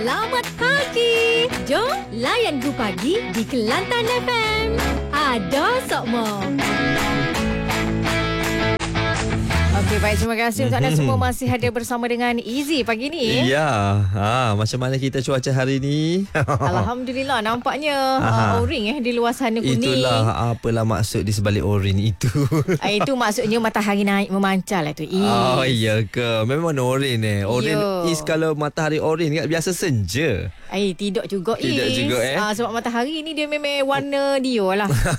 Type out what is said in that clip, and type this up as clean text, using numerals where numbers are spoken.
Selamat pagi. Jom layan Gu Pagi di Kelantan FM. Ada Sokmo. Okey, baik. Terima kasih untuk anda semua masih ada bersama dengan Easy pagi ni. Ya, macam mana kita cuaca hari ni? Alhamdulillah, nampaknya orange di luar sana kuning. Itulah apalah maksud di sebalik orange itu. Itu maksudnya matahari naik memancar lah tu. Oh, iya ke? Memang orange Orange is kalau matahari orange kan biasa senja. Tidak juga Tidak juga sebab matahari ni dia memang warna dia lah.